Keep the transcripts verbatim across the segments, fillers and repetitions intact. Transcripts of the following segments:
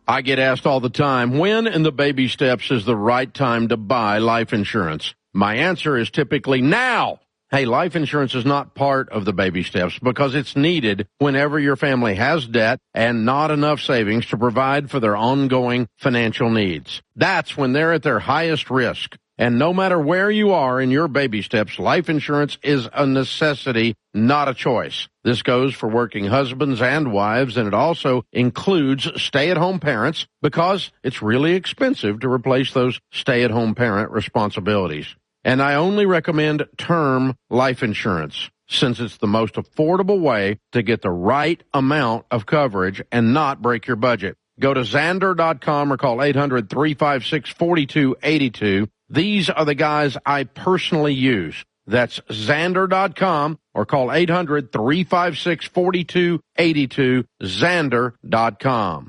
I get asked all the time, when in the baby steps is the right time to buy life insurance? My answer is typically now. Hey, life insurance is not part of the baby steps because it's needed whenever your family has debt and not enough savings to provide for their ongoing financial needs. That's when they're at their highest risk. And no matter where you are in your baby steps, life insurance is a necessity, not a choice. This goes for working husbands and wives, and it also includes stay-at-home parents because it's really expensive to replace those stay-at-home parent responsibilities. And I only recommend term life insurance since it's the most affordable way to get the right amount of coverage and not break your budget. Go to Xander dot com or call eight hundred, three five six, four two eight two. These are the guys I personally use. That's Xander dot com or call eight hundred, three five six, four two eight two, Xander dot com.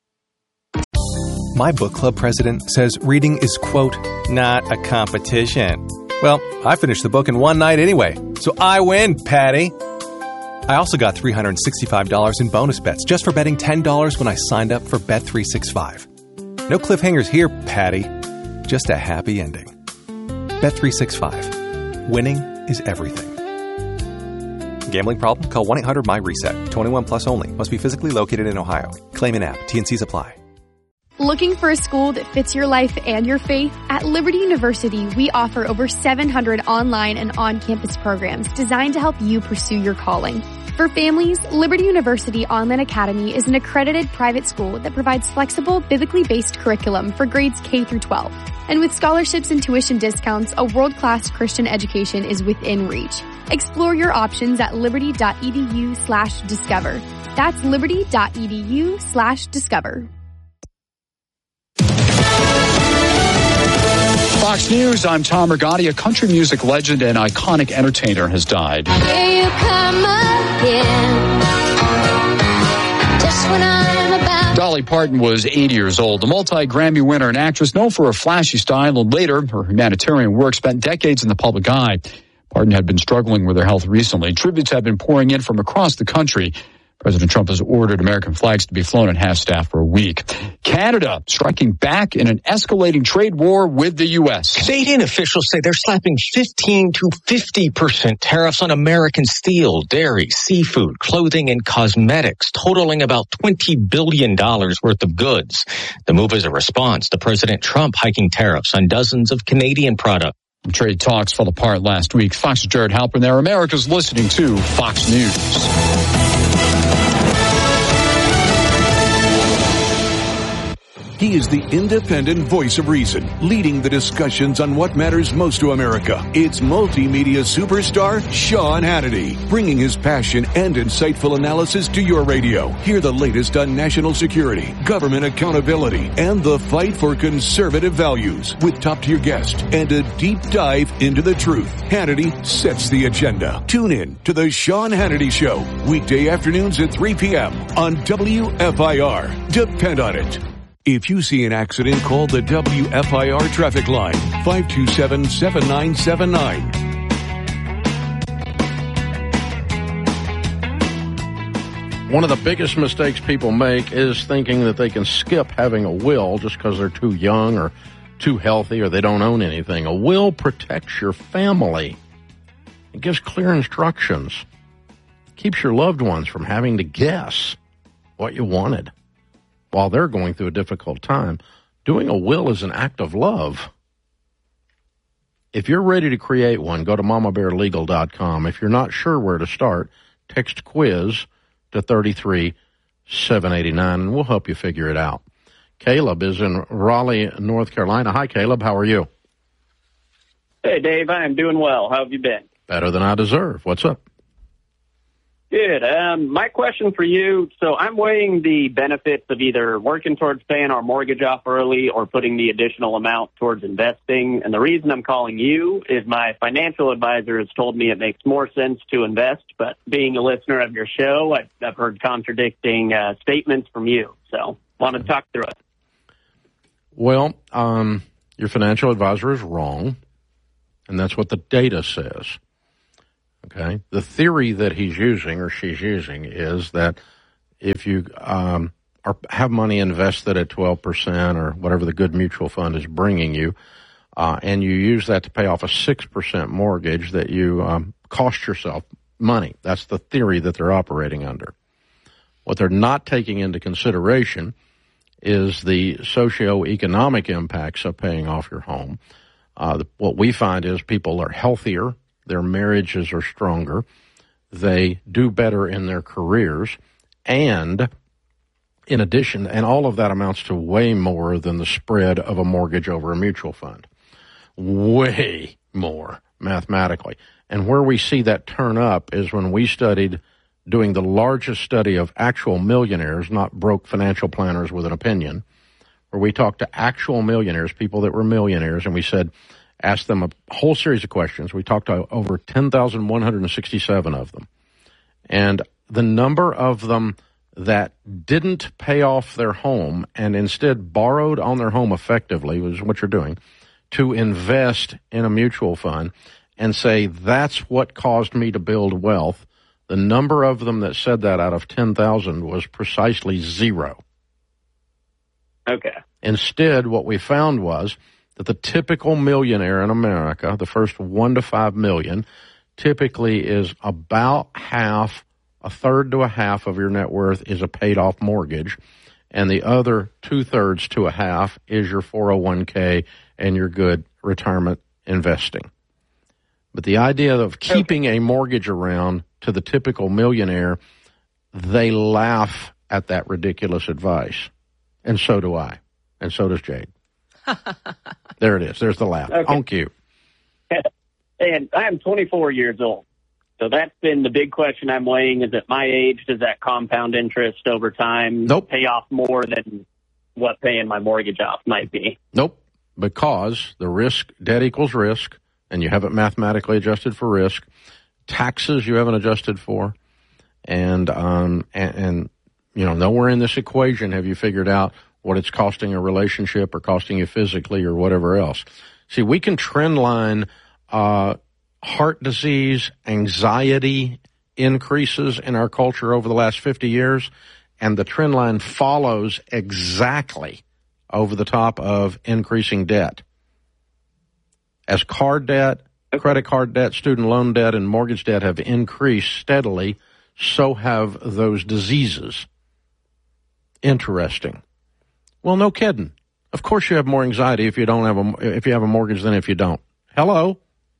My book club president says reading is, quote, not a competition. Well, I finished the book in one night anyway, so I win, Patty. I also got three hundred sixty-five dollars in bonus bets just for betting ten dollars when I signed up for Bet three sixty-five. No cliffhangers here, Patty. Just a happy ending. Bet three sixty-five. Winning is everything. Gambling problem? Call one eight hundred M Y RESET. twenty-one plus only. Must be physically located in Ohio. Claim in app. T and Cs apply. Looking for a school that fits your life and your faith? At Liberty University, we offer over seven hundred online and on-campus programs designed to help you pursue your calling. For families, Liberty University Online Academy is an accredited private school that provides flexible, biblically based curriculum for grades K through twelve. And with scholarships and tuition discounts, a world-class Christian education is within reach. Explore your options at liberty.edu slash discover. That's liberty.edu slash discover. Fox News, I'm Tom Rigotti. A country music legend and iconic entertainer has died. Here you come again. Just when I'm about... Dolly Parton was eighty years old, a multi-Grammy winner and actress known for her flashy style, and later her humanitarian work spent decades in the public eye. Parton had been struggling with her health recently. Tributes have been pouring in from across the country. President Trump has ordered American flags to be flown at half-staff for a week. Canada striking back in an escalating trade war with the U S. Canadian officials say they're slapping fifteen to fifty percent tariffs on American steel, dairy, seafood, clothing, and cosmetics, totaling about twenty billion dollars worth of goods. The move is a response to President Trump hiking tariffs on dozens of Canadian products. Trade talks fell apart last week. Fox's Jared Halpern there. America's listening to Fox News. He is the independent voice of reason, leading the discussions on what matters most to America. It's multimedia superstar Sean Hannity, bringing his passion and insightful analysis to your radio. Hear the latest on national security, government accountability, and the fight for conservative values with top-tier guests and a deep dive into the truth. Hannity sets the agenda. Tune in to the Sean Hannity Show, weekday afternoons at three p.m. on W F I R. Depend on it. If you see an accident, call the W F I R traffic line, five two seven, seven nine seven nine. One of the biggest mistakes people make is thinking that they can skip having a will just because they're too young or too healthy or they don't own anything. A will protects your family. It gives clear instructions. It keeps your loved ones from having to guess what you wanted while they're going through a difficult time. Doing a will is an act of love. If you're ready to create one, go to mama bear legal dot com. If you're not sure where to start, text quiz to thirty-three seven eighty-nine, and we'll help you figure it out. Caleb is in Raleigh, North Carolina. Hi, Caleb. How are you? Hey, Dave. I am doing well. How have you been? Better than I deserve. What's up? Good. Um, my question for you, so I'm weighing the benefits of either working towards paying our mortgage off early or putting the additional amount towards investing. And the reason I'm calling you is my financial advisor has told me it makes more sense to invest. But being a listener of your show, I've, I've heard contradicting uh, statements from you. So want to talk through it. Well, um, your financial advisor is wrong, and that's what the data says. Okay. The theory that he's using or she's using is that if you um, or have money invested at twelve percent or whatever the good mutual fund is bringing you, uh, and you use that to pay off a six percent mortgage that you um, cost yourself money. That's the theory that they're operating under. What they're not taking into consideration is the socioeconomic impacts of paying off your home. Uh, the, what we find is people are healthier, their marriages are stronger, they do better in their careers, and in addition, and all of that amounts to way more than the spread of a mortgage over a mutual fund. Way more, mathematically. And where we see that turn up is when we studied doing the largest study of actual millionaires, not broke financial planners with an opinion, where we talked to actual millionaires, people that were millionaires, and we said, asked them a whole series of questions. We talked to over ten thousand one hundred sixty-seven of them. And the number of them that didn't pay off their home and instead borrowed on their home effectively, was what you're doing, to invest in a mutual fund and say, that's what caused me to build wealth. The number of them that said that out of ten thousand was precisely zero. Okay. Instead, what we found was that the typical millionaire in America, the first one to five million, typically is about half, a third to a half of your net worth is a paid-off mortgage, and the other two-thirds to a half is your four oh one k and your good retirement investing. But the idea of keeping a mortgage around to the typical millionaire, they laugh at that ridiculous advice. And so do I. And so does Jade. There it is. There's the laugh. Okay. Thank you. And I am twenty-four years old. So that's been the big question I'm weighing. Is at my age, does that compound interest over time nope. pay off more than what paying my mortgage off might be? Nope. Because the risk, debt equals risk, and you haven't mathematically adjusted for risk. Taxes you haven't adjusted for. And, um, and, and, you know, nowhere in this equation have you figured out what it's costing a relationship or costing you physically or whatever else. See, we can trend line uh, heart disease, anxiety increases in our culture over the last fifty years, and the trend line follows exactly over the top of increasing debt. As card debt, credit card debt, student loan debt, and mortgage debt have increased steadily, so have those diseases. Interesting. Well, no kidding. Of course you have more anxiety if you don't have a, if you have a mortgage than if you don't. Hello?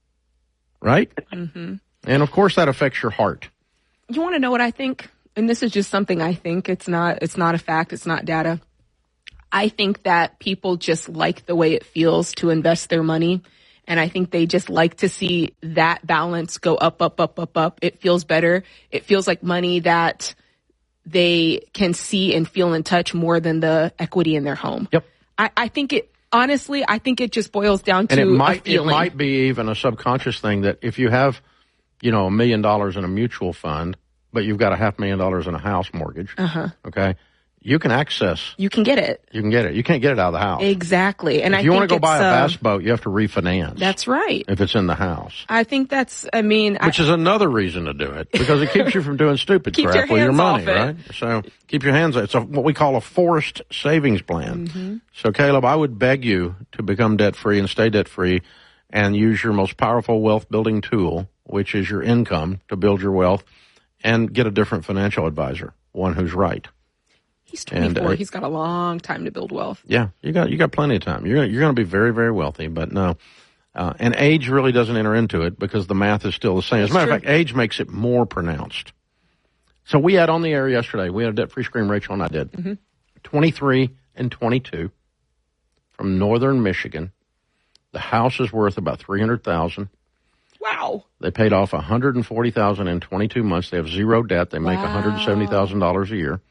Right? Mm-hmm. And of course that affects your heart. You want to know what I think? And this is just something I think. It's not, it's not a fact. It's not data. I think that people just like the way it feels to invest their money. And I think they just like to see that balance go up, up, up, up, up. It feels better. It feels like money that they can see and feel and touch more than the equity in their home. Yep. I, I think it, honestly, I think it just boils down to and it might, a feeling. It might be even a subconscious thing that if you have, you know, a million dollars in a mutual fund, but you've got a half million dollars in a house mortgage, uh-huh. okay, you can access. You can get it. You can get it. You can't get it out of the house. Exactly. And if I you think want to go buy a uh, bass boat, you have to refinance. That's right. If it's in the house. I think that's, I mean. Which I, is another reason to do it, because it keeps you from doing stupid keep crap your with your money, off it. right? So keep your hands, it's a, what we call a forced savings plan. Mm-hmm. So Caleb, I would beg you to become debt-free and stay debt-free and use your most powerful wealth-building tool, which is your income, to build your wealth, and get a different financial advisor, one who's right. He's twenty-four. And, uh, He's got a long time to build wealth. Yeah, you got you got plenty of time. You're you're going to be very, very wealthy, but no. Uh, and age really doesn't enter into it because the math is still the same. As a matter of fact, age makes it more pronounced. So we had on the air yesterday, we had a debt-free scream, Rachel and I did, mm-hmm. twenty-three and twenty-two from northern Michigan. The house is worth about three hundred thousand dollars. Wow. They paid off one hundred forty thousand dollars in twenty-two months. They have zero debt. They make wow. one hundred seventy thousand dollars a year.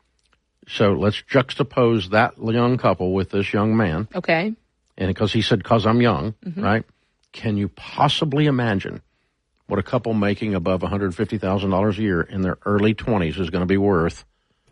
So let's juxtapose that young couple with this young man. Okay. And because he said, because I'm young, mm-hmm. right? Can you possibly imagine what a couple making above one hundred fifty thousand dollars a year in their early twenties is going to be worth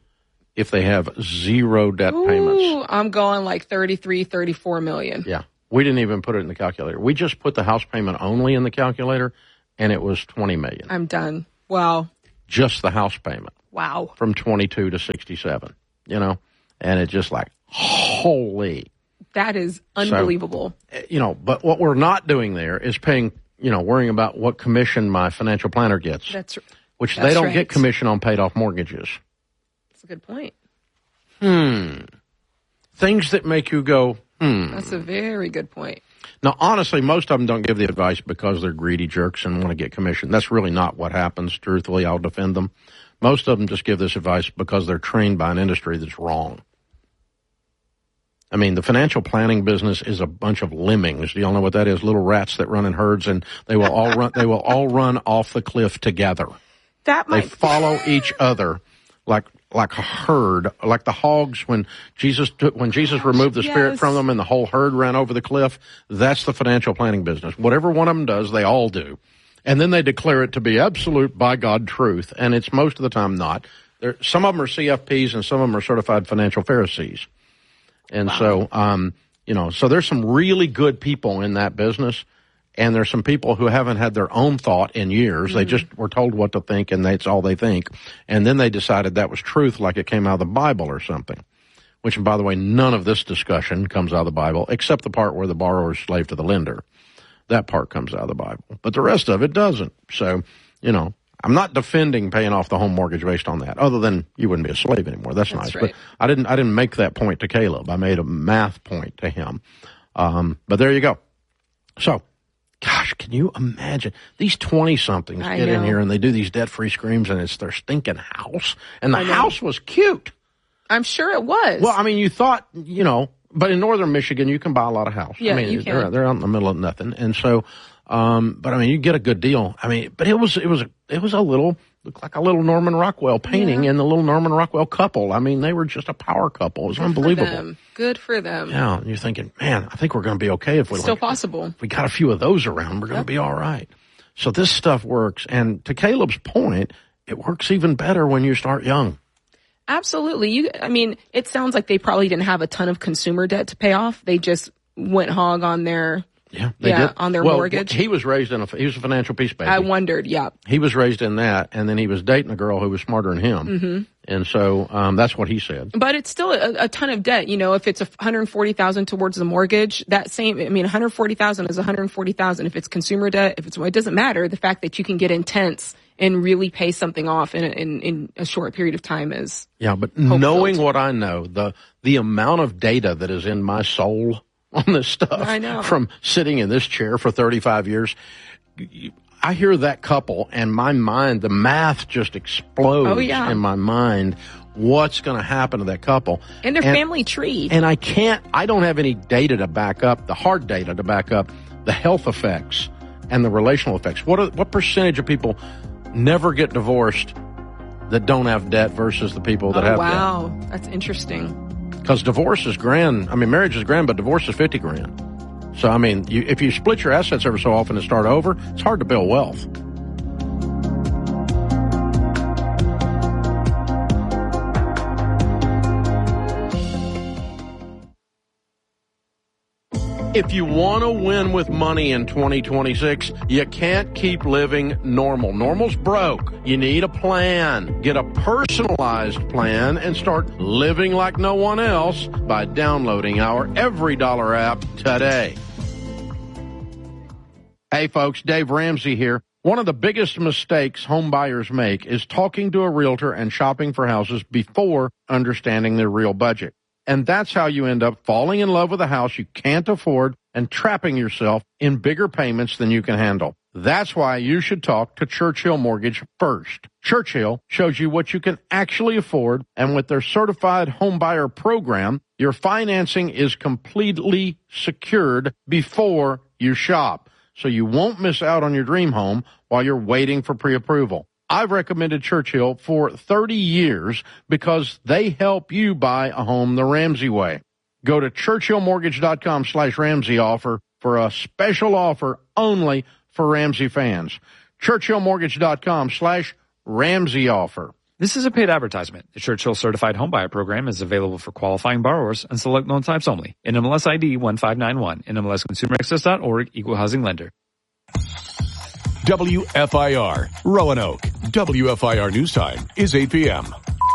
if they have zero debt Ooh, payments? I'm going like thirty-three, thirty-four million. Yeah. We didn't even put it in the calculator. We just put the house payment only in the calculator, and it was twenty million dollars. I'm done. Wow. Just the house payment. Wow. From twenty-two to sixty-seven. you know, and it's just like, holy. That is unbelievable. So, you know, but what we're not doing there is paying, you know, worrying about what commission my financial planner gets. That's Which that's they don't right. get commission on paid off mortgages. That's a good point. Hmm. Things that make you go, hmm. That's a very good point. Now, honestly, most of them don't give the advice because they're greedy jerks and want to get commission. That's really not what happens. Truthfully, I'll defend them. Most of them just give this advice because they're trained by an industry that's wrong. I mean, the financial planning business is a bunch of lemmings. Do y'all know what that is? Little rats that run in herds, and they will all run. They will all run off the cliff together. That might They follow each other like like a herd, like the hogs when Jesus took, when Jesus removed the spirit yes. from them and the whole herd ran over the cliff. That's the financial planning business. Whatever one of them does, they all do, and then they declare it to be absolute by God truth, and it's most of the time not. There, some of them are C F Ps and some of them are certified financial Pharisees. And wow. so, um, you know, so there's some really good people in that business, and there's some people who haven't had their own thought in years. Mm-hmm. They just were told what to think, and that's all they think. And then they decided that was truth, like it came out of the Bible or something. Which, and by the way, none of this discussion comes out of the Bible, except the part where the borrower is slave to the lender. That part comes out of the Bible. But the rest of it doesn't. So, you know, I'm not defending paying off the home mortgage based on that, other than you wouldn't be a slave anymore. That's, That's nice. Right. But I didn't, I didn't make that point to Caleb. I made a math point to him. Um, but there you go. So, gosh, can you imagine these twenty-somethings I get know. in here and they do these debt-free screams, and it's their stinking house. And the I know. house was cute. I'm sure it was. Well, I mean, you thought, you know, but in northern Michigan, you can buy a lot of house. Yeah, I mean, you can. They're, they're out in the middle of nothing. And so, um, but I mean, you get a good deal. I mean, but it was, it was, it was a little, looked like a little Norman Rockwell painting Yeah. and the little Norman Rockwell couple. I mean, they were just a power couple. It was Good unbelievable. For them. Good for them. Yeah. And you're thinking, man, I think we're going to be okay if we Still like, possible. if we got a few of those around, we're going to Yep. be all right. So this stuff works. And to Caleb's point, it works even better when you start young. Absolutely. You, I mean, it sounds like they probably didn't have a ton of consumer debt to pay off. They just went hog on their, Yeah, they yeah, did. on their well, mortgage. He was raised in a, he was a financial peace baby. I wondered, yeah. He was raised in that, and then he was dating a girl who was smarter than him. Mm-hmm. And so, um, that's what he said. But it's still a, a ton of debt. You know, if it's one hundred forty thousand dollars towards the mortgage, that same, I mean, one hundred forty thousand dollars is one hundred forty thousand dollars. If it's consumer debt, if it's, it doesn't matter. The fact that you can get intense and really pay something off in a, in, in a short period of time is. Yeah, but hope-filled. knowing what I know, the, the amount of data that is in my soul on this stuff. I know. From sitting in this chair for thirty-five years, I hear that couple and my mind, the math just explodes Oh, yeah. in my mind. What's going to happen to that couple? And their family tree. And I can't, I don't have any data to back up, the hard data to back up the health effects and the relational effects. What are, what percentage of people never get divorced that don't have debt versus the people that oh, have wow. debt? Wow. That's interesting. Because divorce is grand. I mean, marriage is grand, but divorce is fifty grand. So, I mean, you, if you split your assets every so often and start over, it's hard to build wealth. If you want to win with money in twenty twenty-six, you can't keep living normal. Normal's broke. You need a plan. Get a personalized plan and start living like no one else by downloading our Every Dollar app today. Hey folks, Dave Ramsey here. One of the biggest mistakes home buyers make is talking to a realtor and shopping for houses before understanding their real budget. And that's how you end up falling in love with a house you can't afford and trapping yourself in bigger payments than you can handle. That's why you should talk to Churchill Mortgage first. Churchill shows you what you can actually afford, and with their certified home buyer program, your financing is completely secured before you shop. So you won't miss out on your dream home while you're waiting for pre-approval. I've recommended Churchill for thirty years because they help you buy a home the Ramsey way. Go to churchillmortgage.com slash Ramsey offer for a special offer only for Ramsey fans. churchillmortgage.com slash Ramsey offer. This is a paid advertisement. The Churchill Certified Homebuyer Program is available for qualifying borrowers and select loan types only. N M L S I D one five nine one. N M L S Consumer Access dot org. Equal Housing Lender. W F I R, Roanoke. W F I R News Time is eight p.m.